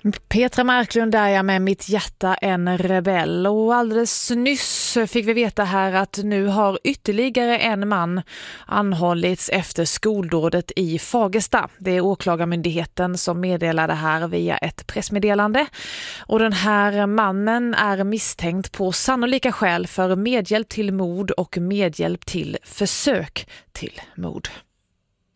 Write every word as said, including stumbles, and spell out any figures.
Petra Marklund där jag med Mitt hjärta en rebell, och alldeles nyss fick vi veta här att nu har ytterligare en man anhållits efter skoldådet i Fagersta. Det är åklagarmyndigheten som meddelar det här via ett pressmeddelande, och den här mannen är misstänkt på sannolika skäl för medhjälp till mord och medhjälp till försök till mord.